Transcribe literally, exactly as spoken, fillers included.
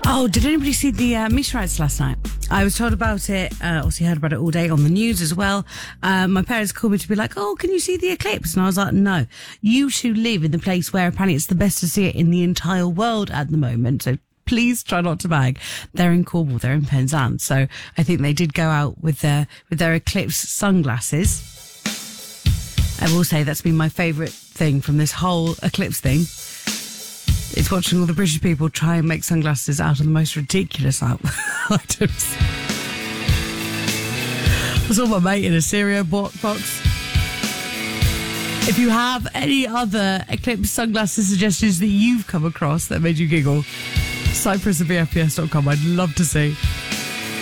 Oh, did anybody see the uh, meteorites last night? I was told about it, uh, also heard about it all day on the news as well. Uh, my parents called me to be like, oh, can you see the eclipse? And I was like, no. You two live in the place where apparently it's the best to see it in the entire world at the moment, so please try not to bag. They're in Cornwall, they're in Penzance, so I think they did go out with their, with their eclipse sunglasses. I will say that's been my favourite thing from this whole eclipse thing. It's watching all the British people try and make sunglasses out of the most ridiculous items. I saw my mate in a cereal box. If you have any other eclipse sunglasses suggestions that you've come across that made you giggle, cyprus at b f p s dot com. I'd love to see.